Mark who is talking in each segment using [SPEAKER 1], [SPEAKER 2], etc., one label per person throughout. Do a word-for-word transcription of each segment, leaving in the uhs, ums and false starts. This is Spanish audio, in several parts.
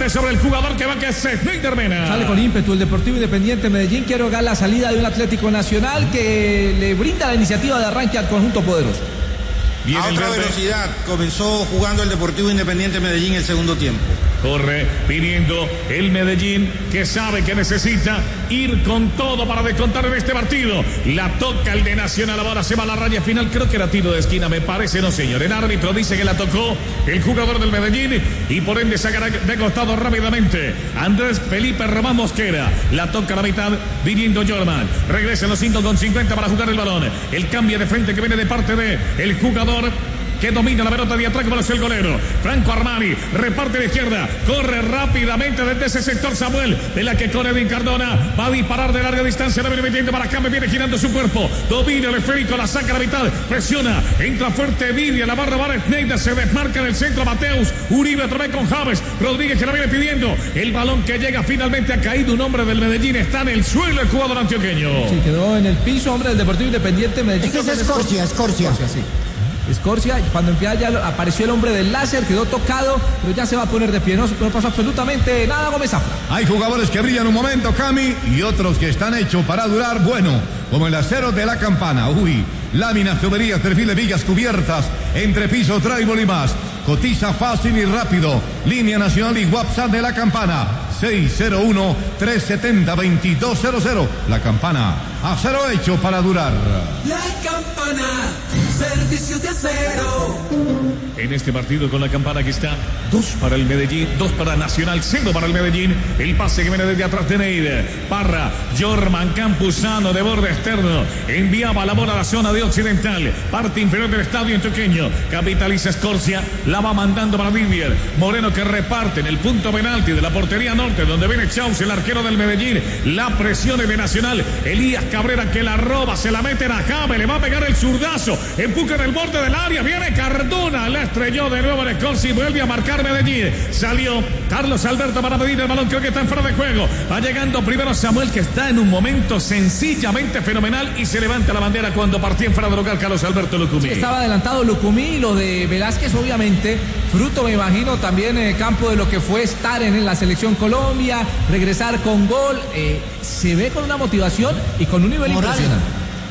[SPEAKER 1] parte sobre el jugador que va, que es Snyder Mena.
[SPEAKER 2] Sale con ímpetu el Deportivo Independiente Medellín. Quiero ver la salida de un Atlético Nacional que le brinda la iniciativa de arranque al conjunto poderoso.
[SPEAKER 3] Viene a otra velocidad, comenzó jugando el Deportivo Independiente Medellín el segundo tiempo.
[SPEAKER 1] Corre viniendo el Medellín, que sabe que necesita ir con todo para descontar en este partido. La toca el de Nacional, ahora se va a la raya final. Creo que era tiro de esquina, me parece, no señor. El árbitro dice que la tocó el jugador del Medellín y por ende sacará de costado rápidamente Andrés Felipe Román Mosquera. La toca a la mitad, viniendo Jorman. Regresa en los cinco con cincuenta para jugar el balón. El cambio de frente que viene de parte de el jugador que domina la pelota de atrás como es el golero. Franco Armani reparte a la izquierda, corre rápidamente desde ese sector Samuel, de la que corre Edwin Cardona, va a disparar de larga distancia, la viene metiendo para acá, me viene girando su cuerpo, domina el esférico, la saca a la mitad, presiona, entra fuerte Vidia, la va a robar Schneider, se desmarca en el centro Mateus, Uribe otra vez con Javes, Rodríguez que la viene pidiendo, el balón que llega finalmente ha caído un hombre del Medellín, está en el suelo el jugador antioqueño.
[SPEAKER 2] Sí, quedó en el piso, hombre del Deportivo Independiente Medellín.
[SPEAKER 4] Este es Escorcia, Escorcia.
[SPEAKER 2] Escorcia, sí. Escorcia, cuando ya apareció el hombre del láser, quedó tocado, pero ya se va a poner de pie, no, no pasó absolutamente nada. Gómez Zafra.
[SPEAKER 5] Hay jugadores que brillan un momento, Cami, y otros que están hechos para durar, bueno, como el acero de la Campana. Uy, láminas, tuberías, perfiles, vigas cubiertas, entrepiso, trébol y más. Cotiza fácil y rápido. Línea nacional y WhatsApp de la Campana. seis cero uno, tres siete cero, dos dos cero cero. La Campana, acero hecho para durar.
[SPEAKER 6] La Campana, servicio de acero.
[SPEAKER 1] En este partido con la Campana que está dos para el Medellín, dos para Nacional, cero para el Medellín. El pase que viene desde atrás de Neider. Parra, Jorman Campuzano de borde externo. Enviaba la bola a la zona de Occidental. Parte inferior del estadio antioqueño. Capitaliza Escorcia. La va mandando para Didier. Moreno que reparte en el punto penalti de la portería norte, donde viene Chaus, el arquero del Medellín. La presión de Nacional. Elías Cabrera que la roba, se la meten a Jaime, le va a pegar el zurdazo. Empuja en el borde del área. Viene Cardona. La estrelló de nuevo en Escorcia y vuelve a marcar Medellín. Salió Carlos Alberto para pedir el balón. Creo que está en fuera de juego. Va llegando primero Samuel, que está en un momento sencillamente fenomenal y se levanta la bandera cuando partía en fuera de lugar Carlos Alberto Lucumí.
[SPEAKER 2] Sí, estaba adelantado Lucumí, lo de Velázquez obviamente, fruto me imagino también en el campo de lo que fue estar en la selección Colombia, regresar con gol, eh, se ve con una motivación y con un nivel Moral. impresionante.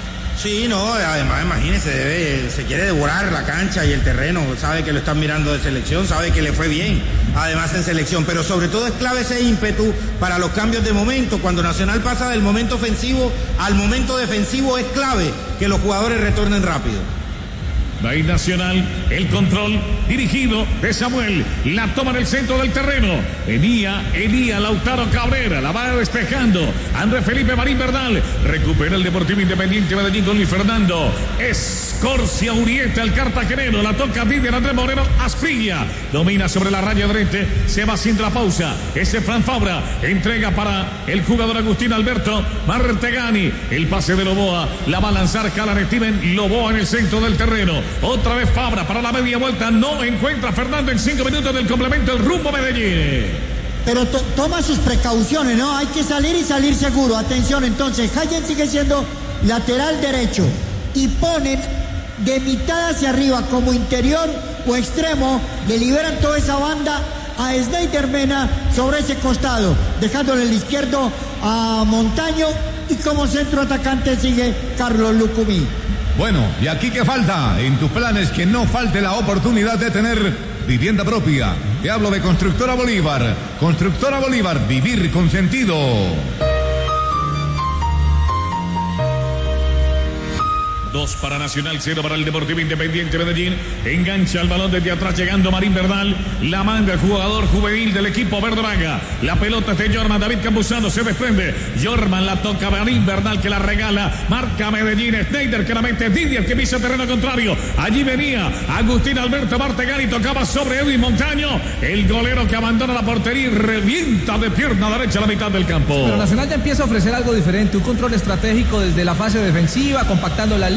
[SPEAKER 3] Sí, no, además imagínese, debe, se quiere devorar la cancha y el terreno, sabe que lo están mirando de selección, sabe que le fue bien, además en selección, pero sobre todo es clave ese ímpetu para los cambios de momento. Cuando Nacional pasa del momento ofensivo al momento defensivo es clave que los jugadores retornen rápido.
[SPEAKER 1] Va ahí Nacional, el control dirigido de Samuel, la toma en el centro del terreno, venía, venía Lautaro Cabrera, la va despejando, Andrés Felipe Marín Bernal, recupera el Deportivo Independiente Medellín con Luis Fernando, Escorcia Urieta, el cartagenero, la toca Didier Andrés Moreno, Asprilla, domina sobre la raya derecha, se va sin la pausa, ese Fran Fabra, entrega para el jugador Agustín Alberto Martegani, el pase de Loboa, la va a lanzar Calan Steven, Loboa en el centro del terreno. Otra vez Fabra para la media vuelta. No encuentra Fernando en cinco minutos del complemento. El rumbo Medellín.
[SPEAKER 4] Pero to toma sus precauciones, ¿no? Hay que salir y salir seguro. Atención, entonces. Hayen sigue siendo lateral derecho. Y ponen de mitad hacia arriba como interior o extremo. Le liberan toda esa banda a Snyder Mena sobre ese costado. Dejándole el izquierdo a Montaño. Y como centro atacante sigue Carlos Lucumí.
[SPEAKER 5] Bueno, ¿y aquí qué falta? En tus planes que no falte la oportunidad de tener vivienda propia. Te hablo de Constructora Bolívar. Constructora Bolívar, vivir con sentido.
[SPEAKER 1] Dos para Nacional, cero para el Deportivo Independiente Medellín. Engancha el balón desde atrás llegando Marín Bernal. La manda el jugador juvenil del equipo verdolaga. La pelota es de Jorman, David Campuzano se desprende. Jorman la toca Marín Bernal que la regala. Marca Medellín, Schneider que la mete. Didier que pisa terreno contrario. Allí venía Agustín Alberto Martegani, tocaba sobre Edwin Montaño. El golero que abandona la portería y revienta de pierna derecha a la mitad del campo.
[SPEAKER 2] Pero Nacional ya empieza a ofrecer algo diferente. Un control estratégico desde la fase defensiva, compactando la línea.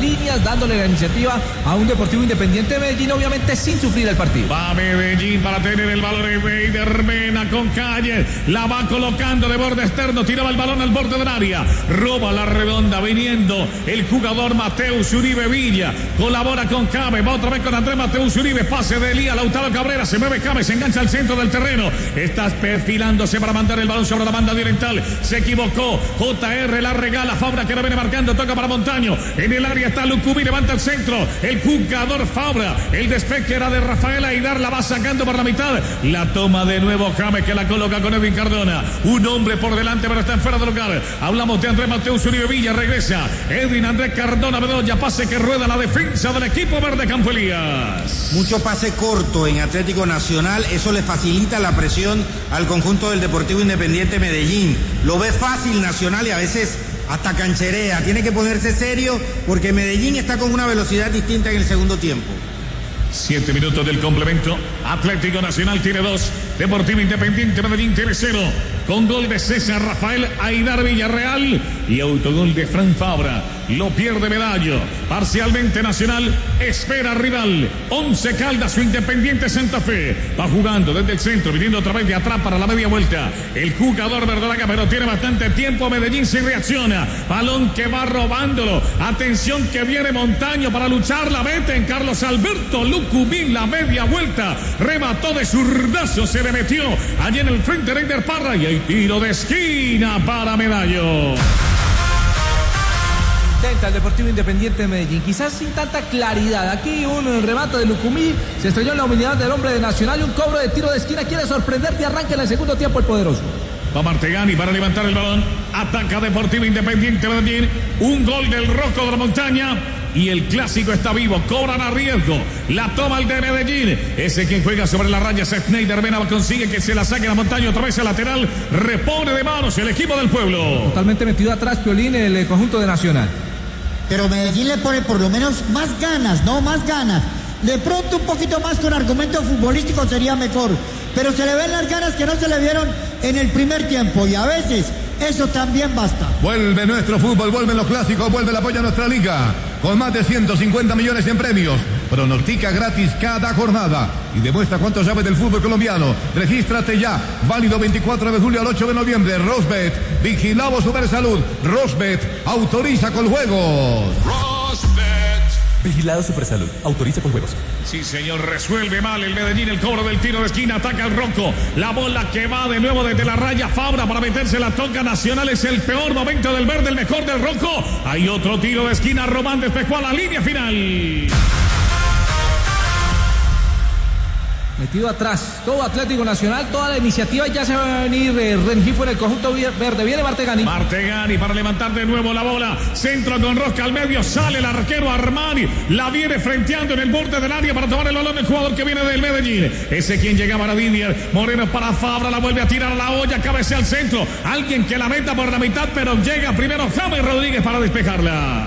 [SPEAKER 2] líneas, dándole la iniciativa a un Deportivo Independiente de Medellín, obviamente sin sufrir el partido.
[SPEAKER 1] Va Medellín para tener el balón de Neider Mena con Calle, la va colocando de borde externo, tiraba el balón al borde del área, roba la redonda, viniendo el jugador Mateus Uribe Villa, colabora con Cabe, va otra vez con Andrés Mateus Uribe, pase de Elías, Lautaro Cabrera, se mueve Cabe, se engancha al centro del terreno, está perfilándose para mandar el balón sobre la banda directal, se equivocó, J R la regala, Fabra que la viene marcando, toca para Montaño, en el área está Lucumí, levanta el centro, el jugador Fabra, el despeje era de Rafael Aidar, la va sacando por la mitad, la toma de nuevo James que la coloca con Edwin Cardona, un hombre por delante pero está en fuera de lugar, hablamos de Andrés Mateus Uribe Villa, regresa Edwin Andrés Cardona, Bedoya, pase que rueda la defensa del equipo verde Campo Elías.
[SPEAKER 3] Mucho pase corto en Atlético Nacional, eso le facilita la presión al conjunto del Deportivo Independiente Medellín, lo ve fácil Nacional y a veces hasta cancherea, tiene que ponerse serio porque Medellín está con una velocidad distinta en el segundo tiempo.
[SPEAKER 1] Siete minutos del complemento. Atlético Nacional tiene dos. Deportivo Independiente Medellín tiene cero. Con gol de César Rafael Aidar Villarreal y autogol de Fran Fabra. Lo pierde Medallo. Parcialmente Nacional espera rival. Once Caldas o Independiente Santa Fe. Va jugando desde el centro, viniendo otra vez de atrás para la media vuelta. El jugador verdolaga, pero tiene bastante tiempo. Medellín se reacciona. Balón que va robándolo. Atención que viene Montaño para luchar. La mete en Carlos Alberto Lucumín. La media vuelta. Remató de zurdazo. Se le metió allí en el frente de Eider Parra. Y hay tiro de esquina para Medallo.
[SPEAKER 2] Intenta el Deportivo Independiente de Medellín, quizás sin tanta claridad. Aquí un remate de Lucumí, se estrelló en la humildad del hombre de Nacional y un cobro de tiro de esquina. Quiere sorprender de arranque en el segundo tiempo el poderoso.
[SPEAKER 1] Va Martegani para levantar el balón. Ataca Deportivo Independiente de Medellín. Un gol del Rocco de la Montaña. Y el clásico está vivo, cobran a riesgo, la toma el de Medellín, ese quien juega sobre la raya es Neider Mena, consigue que se la saque a la Montaña, otra vez el lateral, repone de manos el equipo del pueblo.
[SPEAKER 2] Totalmente metido atrás Piolín, el conjunto de Nacional.
[SPEAKER 4] Pero Medellín le pone por lo menos más ganas, no más ganas. De pronto un poquito más con argumento futbolístico sería mejor, pero se le ven las ganas que no se le vieron en el primer tiempo y a veces eso también basta.
[SPEAKER 5] Vuelve nuestro fútbol, vuelven los clásicos, vuelve el apoyo a nuestra liga. Con más de ciento cincuenta millones en premios. Pronostica gratis cada jornada. Y demuestra cuánto sabes del fútbol colombiano. Regístrate ya. Válido veinticuatro de julio al ocho de noviembre. Rosbet. Vigilado Supersalud. Rosbet. Autoriza con juegos.
[SPEAKER 7] Vigilado Supersalud. Autoriza con juegos.
[SPEAKER 1] Sí, señor. Resuelve mal el Medellín. El cobro del tiro de esquina. Ataca al Rocco. La bola que va de nuevo desde la raya. Fabra para meterse. La toca Nacional. Es el peor momento del verde. El mejor del Rocco. Hay otro tiro de esquina. Román despejó a la línea final.
[SPEAKER 2] Metido atrás, todo Atlético Nacional, toda la iniciativa y ya se va a venir eh, Rengifo en el conjunto verde. Viene Martegani.
[SPEAKER 1] Martegani para levantar de nuevo la bola. Centro con Rosca al medio. Sale el arquero Armani. La viene frenteando en el borde del área para tomar el balón el jugador que viene del Medellín. Ese quien llegaba a Didier. Moreno para Fabra. La vuelve a tirar a la olla. Cabecea al centro. Alguien que la meta por la mitad, pero llega primero James Rodríguez para despejarla.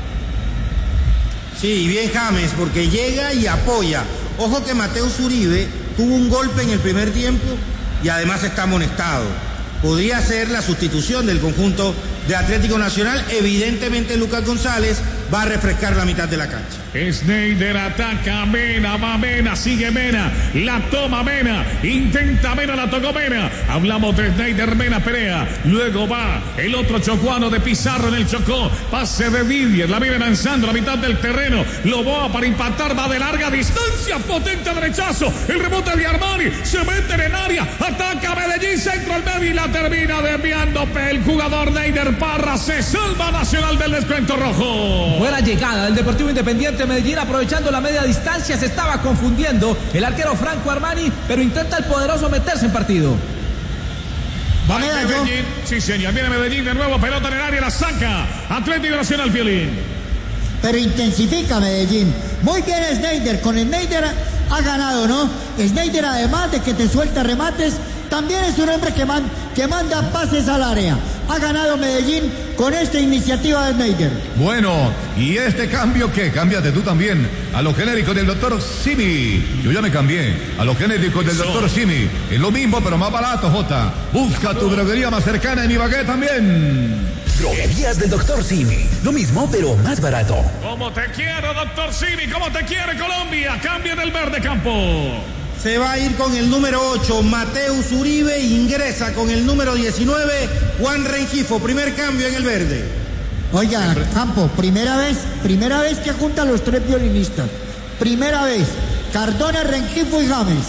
[SPEAKER 3] Sí, bien James, porque llega y apoya. Ojo que Mateus Uribe tuvo un golpe en el primer tiempo y además está amonestado. Podría ser la sustitución del conjunto de Atlético Nacional. Evidentemente Lucas González va a refrescar la mitad de la cancha.
[SPEAKER 1] Neider ataca, Mena, va Mena, sigue Mena, la toma Mena, intenta Mena, la tocó Mena. Hablamos de Neider Mena, Perea, luego va el otro chocuano de Pizarro en el Chocó, pase de Didier, la viene lanzando a la mitad del terreno, Loboa para impactar, va de larga distancia, potente derechazo, el rebote de Armani, se mete en el área, ataca Medellín, centro al medio y la termina desviando el jugador Neider Parra, se salva Nacional del descuento rojo.
[SPEAKER 2] Buena llegada del Deportivo Independiente Medellín, aprovechando la media distancia, se estaba confundiendo el arquero Franco Armani, pero intenta el poderoso meterse en partido.
[SPEAKER 1] Va Medellín, sí señor, viene Medellín de nuevo, pelota en el área, la saca Atlético Nacional, Piolín.
[SPEAKER 4] Pero intensifica Medellín, muy bien Sneijder, con Sneijder ha ganado, ¿no? Sneijder además de que te suelta remates, también es un hombre que, man, que manda pases al área. Ha ganado Medellín con esta iniciativa de Schneider.
[SPEAKER 5] Bueno, ¿y este cambio qué? Cámbiate tú también a lo genérico del doctor Simi. Yo ya me cambié a lo genérico del doctor Simi. Es lo mismo, pero más barato, Jota. Busca tu droguería más cercana en Ibagué también.
[SPEAKER 8] Droguerías del doctor Simi. Lo mismo, pero más barato.
[SPEAKER 1] Como te quiero, doctor Simi, como te quiere Colombia. Cambia del verde campo.
[SPEAKER 3] Se va a ir con el número ocho, Mateus Uribe, ingresa con el número diecinueve, Juan Rengifo, primer cambio en el verde.
[SPEAKER 4] Oiga, Campo, primera vez, primera vez que juntan los tres violinistas. Primera vez, Cardona, Rengifo y James.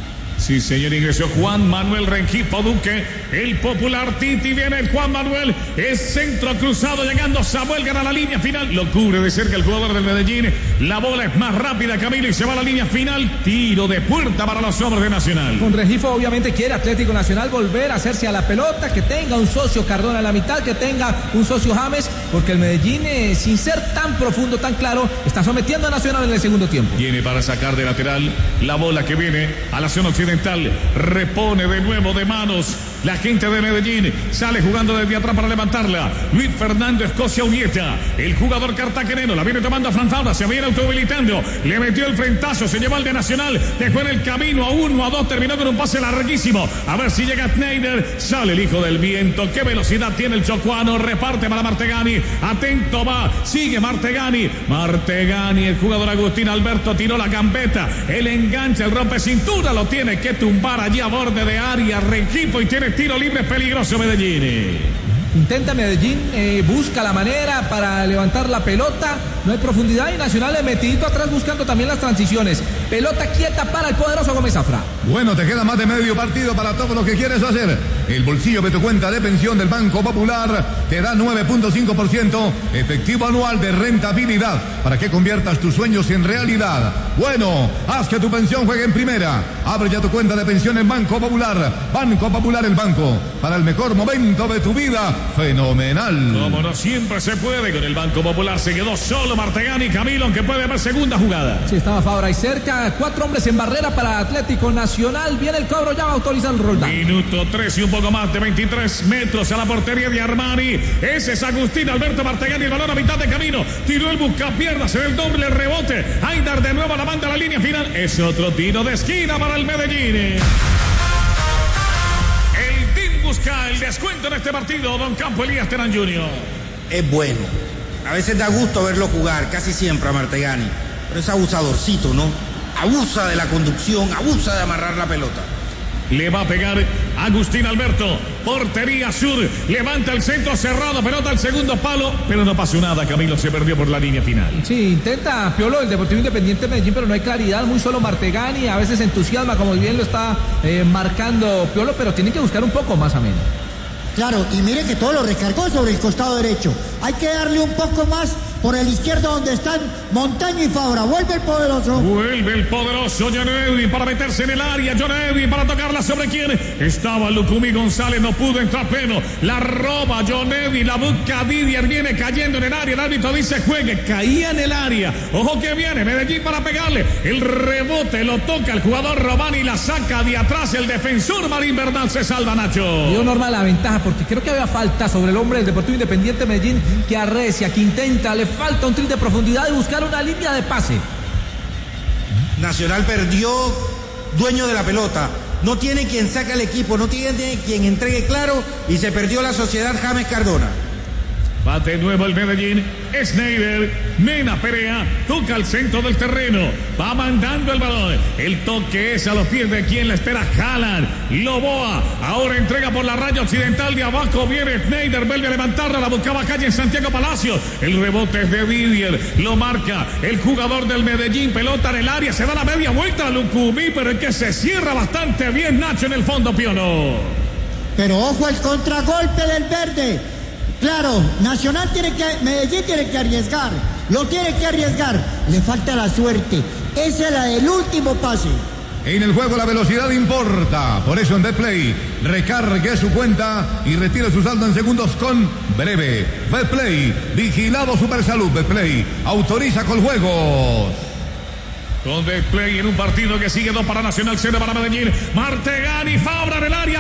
[SPEAKER 1] Sí, señor, ingresó Juan Manuel Rengifo Duque, el popular Titi, viene el Juan Manuel, es centro cruzado, llegando Samuel, gana la línea final, lo cubre de cerca el jugador del Medellín, la bola es más rápida, Camilo, y se va a la línea final, tiro de puerta para los hombres de Nacional.
[SPEAKER 2] Con Rengifo obviamente quiere Atlético Nacional volver a hacerse a la pelota, que tenga un socio Cardona en la mitad, que tenga un socio James, porque el Medellín, eh, sin ser tan profundo, tan claro, está sometiendo a Nacional en el segundo tiempo.
[SPEAKER 1] Viene para sacar de lateral la bola que viene a la zona occidental. Repone de nuevo de manos la gente de Medellín, sale jugando desde atrás para levantarla. Luis Fernando Escocia Ubieta, el jugador cartagenero, la viene tomando a Franfabra, se viene autohabilitando, le metió el frentazo, se llevó al de Nacional, dejó en el camino a uno, a dos, terminó con un pase larguísimo. A ver si llega Schneider, sale el hijo del viento, qué velocidad tiene el chocuano, reparte para Martegani, atento va, sigue Martegani, Martegani, el jugador Agustín Alberto tiró la gambeta, el enganche, el rompe cintura, lo tiene que tumbar allí a borde de área, Rengifo, y tiene tiro libre peligroso Medellín.
[SPEAKER 2] Intenta Medellín, eh, busca la manera para levantar la pelota, no hay profundidad y Nacional es metidito atrás buscando también las transiciones. Pelota quieta para el poderoso Gómez Zafra.
[SPEAKER 5] Bueno, te queda más de medio partido para todo lo que quieres hacer. El bolsillo de tu cuenta de pensión del Banco Popular te da nueve punto cinco por ciento efectivo anual de rentabilidad para que conviertas tus sueños en realidad. Bueno, haz que tu pensión juegue en primera. Abre ya tu cuenta de pensión en Banco Popular. Banco Popular, el banco para el mejor momento de tu vida. Fenomenal.
[SPEAKER 1] Como no siempre se puede, con el Banco Popular se quedó solo Martegani, Camilo, aunque puede haber segunda jugada.
[SPEAKER 2] Sí, estaba Fabra ahí cerca, cuatro hombres en barrera para Atlético Nacional, viene el cobro, ya va a autorizar el Roldán.
[SPEAKER 1] Minuto tres y un poco más de veintitrés metros a la portería de Armani, ese es Agustín Alberto Martegani, el balón a mitad de camino, tiró el buscapiernas, en el doble rebote, Aidar de nuevo la manda a la línea final, es otro tiro de esquina para el Medellín. Busca el descuento en este partido, don Campo Elías Terán junior
[SPEAKER 3] Es bueno. A veces da gusto verlo jugar, casi siempre a Martegani. Pero es abusadorcito, ¿no? Abusa de la conducción, abusa de amarrar la pelota.
[SPEAKER 1] Le va a pegar Agustín Alberto, portería sur, levanta el centro cerrado, pelota al segundo palo, pero no pasó nada, Camilo, se perdió por la línea final.
[SPEAKER 2] Sí, intenta Piolo, el Deportivo Independiente de Medellín, pero no hay claridad, muy solo Martegani, a veces entusiasma, como bien lo está eh, marcando Piolo, pero tienen que buscar un poco más a menos.
[SPEAKER 4] Claro, y mire que todo lo recargó sobre el costado derecho. Hay que darle un poco más por el izquierdo donde están Montaño y Fabra. Vuelve el poderoso.
[SPEAKER 1] Vuelve el poderoso John Edwin para meterse en el área. John Edwin para tocarla sobre quién. Estaba Lucumí González, no pudo entrar pleno. La roba John Edwin, la busca Didier, viene cayendo en el área. El árbitro dice juegue, caía en el área. Ojo que viene Medellín para pegarle. El rebote lo toca el jugador Romani, la saca de atrás el defensor Marín Bernal, se salva Nacho.
[SPEAKER 2] Dio normal la ventaja porque creo que había falta sobre el hombre del Deportivo Independiente de Medellín, que arrecia, que intenta, le falta un tris de profundidad y buscar una línea de pase.
[SPEAKER 3] Nacional perdió dueño de la pelota, no tiene quien saque al equipo, no tiene quien entregue claro y se perdió la sociedad James Cardona.
[SPEAKER 1] Bate nuevo el Medellín, Schneider, Mena Perea, toca al centro del terreno, va mandando el balón, el toque es a los pies de quien la espera, Haaland, Loboa, ahora entrega por la raya occidental, de abajo viene Schneider, vuelve a levantarla, la buscaba calle en Santiago Palacios, el rebote es de Didier, lo marca el jugador del Medellín, pelota en el área, se da la media vuelta a Lucumí, pero es que se cierra bastante bien Nacho en el fondo, Piono.
[SPEAKER 4] Pero ojo el contragolpe del verde. Claro, Nacional tiene que, Medellín tiene que arriesgar, lo tiene que arriesgar, le falta la suerte, esa es la del último pase.
[SPEAKER 5] En el juego la velocidad importa, por eso en Betplay recargue su cuenta y retire su saldo en segundos con Breve. Betplay, vigilado Supersalud. Betplay, autoriza con juegos.
[SPEAKER 1] Con Betplay en un partido que sigue dos para Nacional, cero para Medellín. Martegani, Fabra en el área,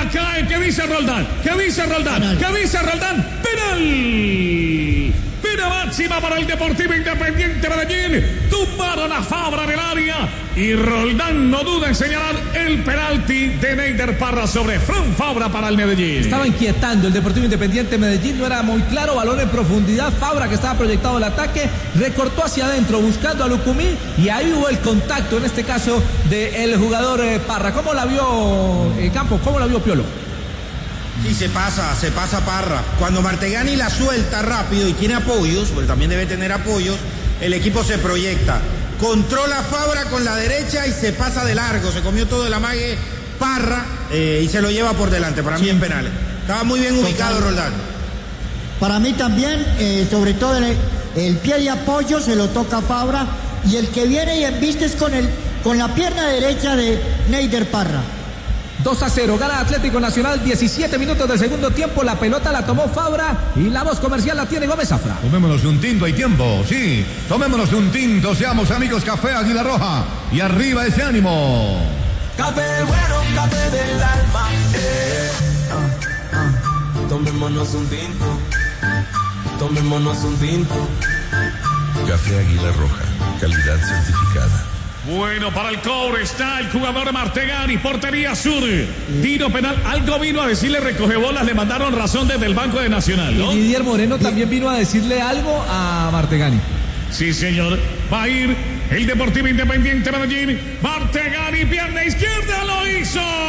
[SPEAKER 1] bola cae. ¿Qué dice Roldán? ¿Qué dice Roldán?
[SPEAKER 4] Penal.
[SPEAKER 1] ¿Qué dice Roldán? ¡Penal! Pena máxima para el Deportivo Independiente Medellín. Tumbaron a Fabra en el área y Roldán no duda en señalar el penalti de Neider Parra sobre Fran Fabra para el Medellín.
[SPEAKER 2] Estaba inquietando el Deportivo Independiente Medellín, no era muy claro, balón en profundidad, Fabra que estaba proyectado el ataque, recortó hacia adentro buscando a Lucumí y ahí hubo el contacto, en este caso del jugador eh, Parra. ¿Cómo la vio eh, Campos? ¿Cómo la vio Piolo?
[SPEAKER 3] Sí, se pasa, se pasa Parra. Cuando Martegani la suelta rápido y tiene apoyos, porque también debe tener apoyos, el equipo se proyecta. Controla Fabra con la derecha y se pasa de largo. Se comió todo el amague Parra eh, y se lo lleva por delante. Para sí. mí en penales. Estaba muy bien ubicado Total. Roldán.
[SPEAKER 4] Para mí también, eh, sobre todo el, el pie de apoyo se lo toca Fabra y el que viene y embiste es con, el, con la pierna derecha de Neider Parra.
[SPEAKER 2] dos a cero, gana Atlético Nacional, diecisiete minutos del segundo tiempo, la pelota la tomó Fabra y la voz comercial la tiene Gómez Zafra.
[SPEAKER 5] Tomémonos un tinto, hay tiempo, sí, tomémonos un tinto, seamos amigos, Café Águila Roja, y arriba ese ánimo.
[SPEAKER 6] Café bueno, café del alma, eh. uh, uh. Tomémonos un tinto, tomémonos un tinto.
[SPEAKER 9] Café Águila Roja, calidad certificada.
[SPEAKER 1] Bueno, para el cobre está el jugador Martegani, portería sur. Tiro penal, algo vino a decirle recoge bolas, le mandaron razón desde el Banco de Nacional, ¿no?
[SPEAKER 2] Y Didier Moreno también vino a decirle algo a Martegani.
[SPEAKER 1] Sí, señor. Va a ir el Deportivo Independiente Medellín. Martegani, pierna izquierda, lo hizo.